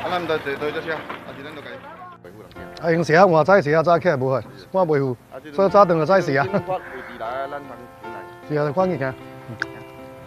咱唔对这些，这咱都该维护人啊，用时啊，换早时啊，早起来无害，我维护，所以早顿就早时啊。 发位置来，咱通进来。 是啊，赶紧行。